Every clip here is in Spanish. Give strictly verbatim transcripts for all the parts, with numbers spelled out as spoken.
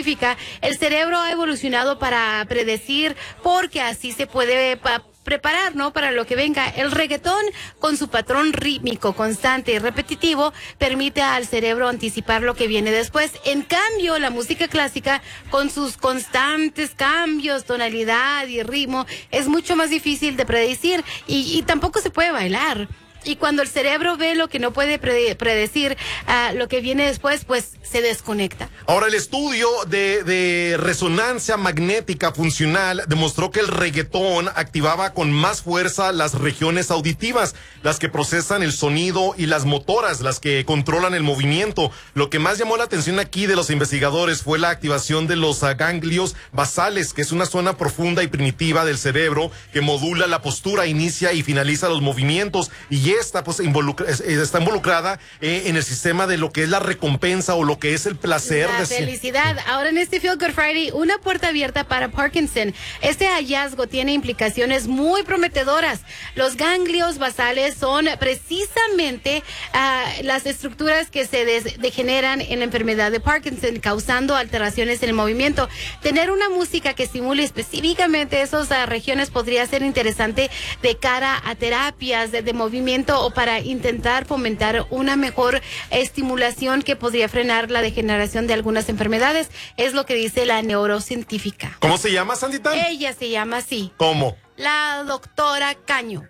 científica, el cerebro ha evolucionado para predecir, porque así se puede pa- preparar, ¿no?, para lo que venga. El reggaetón, con su patrón rítmico constante y repetitivo, permite al cerebro anticipar lo que viene después. En cambio, la música clásica, con sus constantes cambios, tonalidad y ritmo, es mucho más difícil de predecir y, y tampoco se puede bailar. Y cuando el cerebro ve lo que no puede pre- predecir, uh, lo que viene después, pues se desconecta. Ahora, el estudio de, de resonancia magnética funcional demostró que el reggaetón activaba con más fuerza las regiones auditivas, las que procesan el sonido, y las motoras, las que controlan el movimiento. Lo que más llamó la atención aquí de los investigadores fue la activación de los uh, ganglios basales, que es una zona profunda y primitiva del cerebro que modula la postura, inicia y finaliza los movimientos, y esta pues involucra, está involucrada eh, en el sistema de lo que es la recompensa o lo que es el placer. La de felicidad. Ahora, en este Feel Good Friday, una puerta abierta para Parkinson. Este hallazgo tiene implicaciones muy prometedoras. Los ganglios basales son precisamente uh, las estructuras que se des- degeneran en la enfermedad de Parkinson, causando alteraciones en el movimiento. Tener una música que estimule específicamente esas uh, regiones podría ser interesante de cara a terapias de, de movimiento, o para intentar fomentar una mejor estimulación que podría frenar la degeneración de algunas enfermedades. Es lo que dice la neurocientífica. ¿Cómo se llama, Sandita? Ella se llama así. ¿Cómo? La doctora Caño.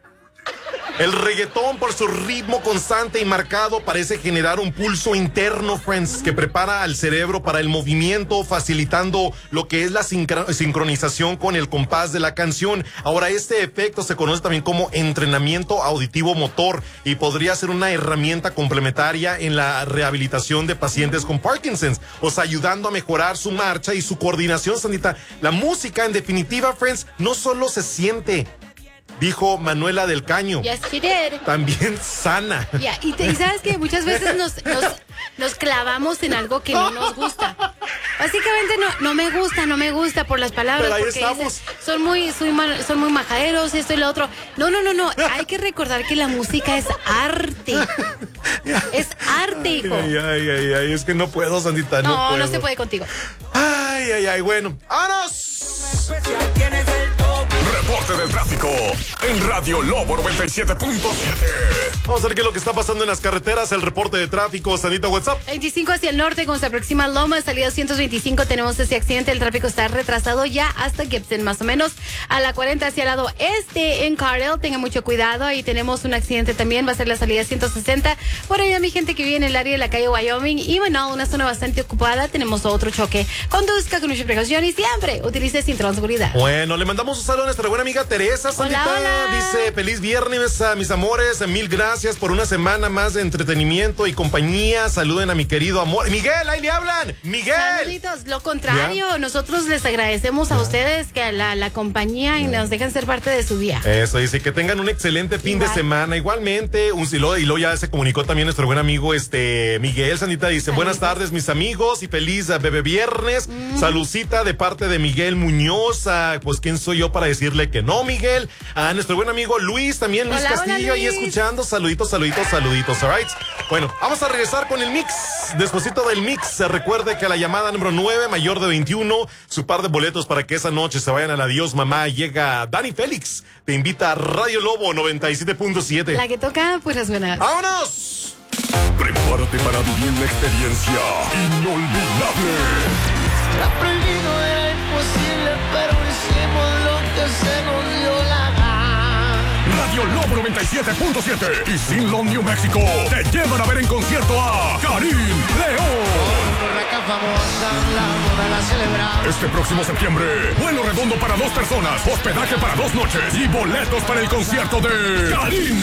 El reggaetón, por su ritmo constante y marcado, parece generar un pulso interno, friends, que prepara al cerebro para el movimiento, facilitando lo que es la sincro- sincronización con el compás de la canción. Ahora, este efecto se conoce también como entrenamiento auditivo motor y podría ser una herramienta complementaria en la rehabilitación de pacientes con Parkinson's, o sea, ayudando a mejorar su marcha y su coordinación, Sandita. La música, en definitiva, friends, no solo se siente, dijo Manuela del Caño. Yes, she did. También sana. Yeah, y, te, y sabes que muchas veces nos, nos, nos clavamos en algo que no nos gusta. Básicamente no, no me gusta, no me gusta por las palabras. Pero ahí porque estamos. dices, son muy, soy mal- son muy majaderos, esto y lo otro. No, no, no, no. Hay que recordar que la música es arte. Es arte, hijo. Ay, ay, ay, ay, es que no puedo, Sandita, no, No, puedo. no se puede contigo. Ay, ay, ay, bueno, ¡vámonos! Reporte del tráfico en Radio Lobo noventa y siete punto siete. Vamos a ver qué es lo que está pasando en las carreteras. El reporte de tráfico, Sandita, WhatsApp. veinticinco hacia el norte, cuando se aproxima Loma, salida ciento veinticinco, tenemos ese accidente. El tráfico está retrasado ya hasta Gibson, más o menos. A la cuarenta hacia el lado este, en Cardell, tenga mucho cuidado. Ahí tenemos un accidente también, va a ser la salida ciento sesenta. Por allá, mi gente que vive en el área de la calle Wyoming y bueno, una zona bastante ocupada, tenemos otro choque. Conduzca con mucha precaución y siempre utilice cinturón de seguridad. Bueno, le mandamos un saludo a nuestra buena amiga Teresa, Sandita. Hola, hola. Dice, feliz viernes a mis amores, mil gracias por una semana más de entretenimiento y compañía. Saluden a mi querido amor. Miguel, ahí le hablan. Miguel. Saluditos, lo contrario, ¿Ya? Nosotros les agradecemos a ustedes que la, la compañía y nos dejan ser parte de su día. Eso, dice que tengan un excelente fin Igual. de semana. Igualmente, un silo, y luego ya se comunicó también nuestro buen amigo este Miguel, Sandita, dice, Saludos. buenas tardes mis amigos y feliz uh, bebé viernes. Mm. Saludcita de parte de Miguel Muñoz. Uh, pues quién soy yo para decirle que no, Miguel. A nuestro buen amigo Luis, también Luis Hola, Castillo, hola, ahí Luis. escuchando. Saluditos, saluditos, saluditos, alright. Bueno, vamos a regresar con el mix. Despuésito del mix, se recuerde que a la llamada número nueve, mayor de veintiuno, su par de boletos para que esa noche se vayan al adiós mamá, llega Dani Félix. Te invita a Radio Lobo noventa y siete punto siete. La que toca, pues resuena. ¡Vámonos! Prepárate para vivir la experiencia inolvidable. Era prohibido, era imposible, pero hicimos lo que se nos dio la gana. Radio Lobo noventa y siete punto siete y Sinlon, New Mexico te llevan a ver en concierto a Karim León. Famosa, la boda la celebramos. Este próximo septiembre, vuelo redondo para dos personas, hospedaje para dos noches y boletos para el concierto de Karim